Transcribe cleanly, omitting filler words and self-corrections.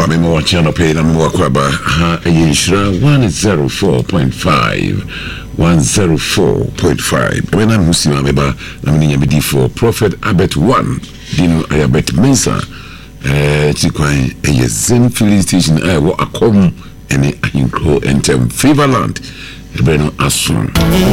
But me more channel pay na me work about ha yinshira 104.5 104.5. When I'm Muslim meba na me nya be for Prophet Albert 1 dino Albert Mensa ti kwan Zen filling station wo akom ene ahinkro entem Favorland ebe no ason